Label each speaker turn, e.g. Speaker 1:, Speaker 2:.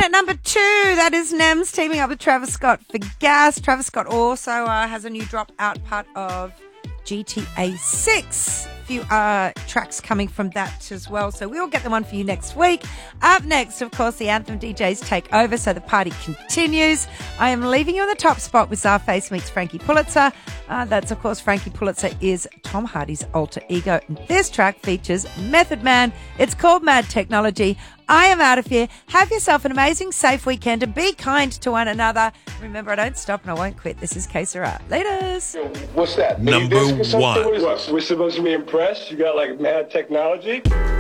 Speaker 1: At number 2, that is Nems teaming up with Travis Scott for Gas. Travis Scott also has a new drop out, part of GTA 6. A few tracks coming from that as well. So we'll get the one for you next week. Up next, of course, the Anthem DJs take over, so the party continues. I am leaving you in the top spot with Czarface meets Frankie Pulitzer. That's, of course, Frankie Pulitzer is Tom Hardy's alter ego. And this track features Method Man. It's called Mad Technology. I am out of here. Have yourself an amazing, safe weekend and be kind to one another. Remember, I don't stop and I won't quit. This is K Sarah. Laters.
Speaker 2: What's that?
Speaker 3: Number 1.
Speaker 2: What, we're supposed to be impressed? You got like mad technology?